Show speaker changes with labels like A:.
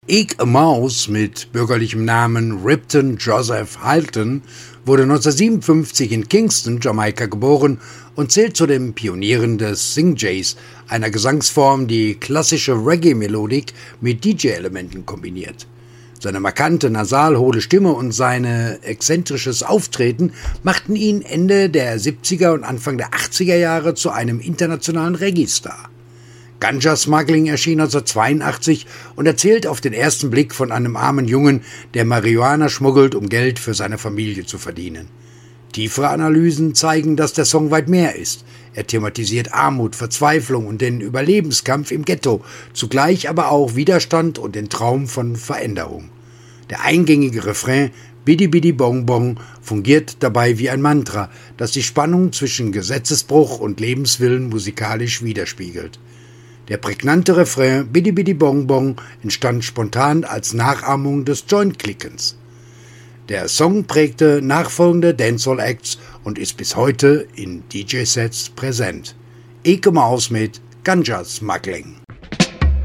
A: Eke a Mouse mit bürgerlichem Namen Ripton Joseph Halton wurde 1957 in Kingston, Jamaika geboren und zählt zu den Pionieren des Sing-Jays, einer Gesangsform, die klassische Reggae-Melodik mit DJ-Elementen kombiniert. Seine markante, nasal-hohle Stimme und sein exzentrisches Auftreten machten ihn Ende der 70er und Anfang der 80er Jahre zu einem internationalen Reggae-Star. Ganja Smuggling erschien 1982 und erzählt auf den ersten Blick von einem armen Jungen, der Marihuana schmuggelt, um Geld für seine Familie zu verdienen. Tiefere Analysen zeigen, dass der Song weit mehr ist. Er thematisiert Armut, Verzweiflung und den Überlebenskampf im Ghetto, zugleich aber auch Widerstand und den Traum von Veränderung. Der eingängige Refrain Bidi Bidi Bong Bong fungiert dabei wie ein Mantra, das die Spannung zwischen Gesetzesbruch und Lebenswillen musikalisch widerspiegelt. Der prägnante Refrain Bidi Bidi Bong Bong entstand spontan als Nachahmung des Joint-Klickens. Der Song prägte nachfolgende Dancehall-Acts und ist bis heute in DJ-Sets präsent. Eke Mouse mit Ganja Smuggling.